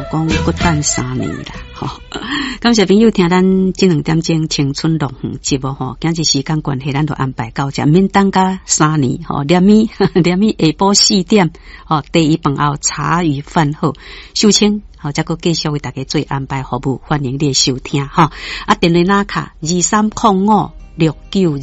讲搁等3年啦，吼。感谢朋友听咱这2点钟青春乐园节目吼，今日时间关系，咱就安排到这，免等到3年吼。连米下晡4点，吼，第一饭后茶余饭后收清，好，再个继续为大家做安排服务，欢迎你的收听哈。啊，电话那卡230569。